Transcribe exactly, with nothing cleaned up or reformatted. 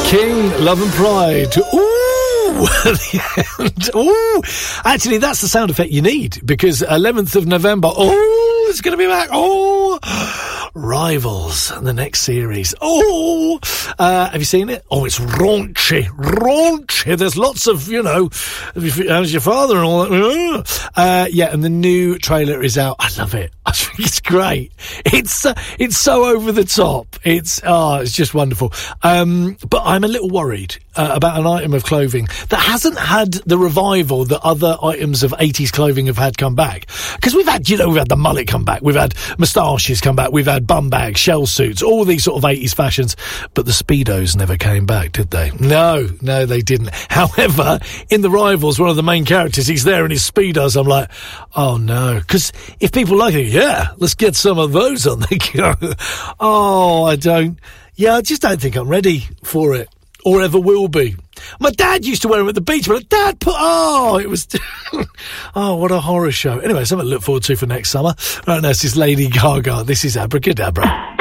King, Love and Pride. Ooh, at the end. Ooh. Actually, that's the sound effect you need, because eleventh of November, oh, it's going to be back. Oh, Rivals, the next series. Oh, uh, have you seen it? Oh, it's raunchy, raunchy. There's lots of, you know, how's your father and all that. Uh, yeah, and the new trailer is out. I love it. I think it's great. It's uh, it's so over the top. It's oh, it's just wonderful. Um, but I'm a little worried uh, about an item of clothing that hasn't had the revival that other items of eighties clothing have had come back. Because we've had, you know, we've had the mullet come back, we've had moustaches come back, we've had bum bags, shell suits, all these sort of eighties fashions. But the Speedos never came back, did they? No, no, they didn't. However, in the Rivals, one of the main characters, he's there in his Speedos. I'm like, oh no. Because if people like it, yeah, let's get some of those on the go. Oh, I don't. Yeah, I just don't think I'm ready for it, or ever will be. My dad used to wear them at the beach, but Dad put, oh, it was, oh, what a horror show. Anyway, something to look forward to for next summer. Right now, this is Lady Gaga. This is Abracadabra.